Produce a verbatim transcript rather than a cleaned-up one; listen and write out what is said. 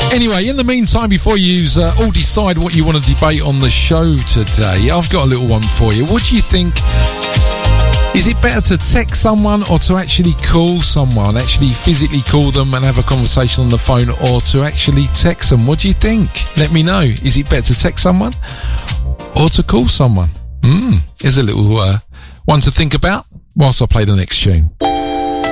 Anyway, in the meantime, before you uh, all decide what you want to debate on the show today, I've got a little one for you. What do you think? Is it better to text someone or to actually call someone, actually physically call them and have a conversation on the phone, or to actually text them? What do you think? Let me know. Is it better to text someone or to call someone? Hmm, here's a little uh, one to think about whilst I play the next tune.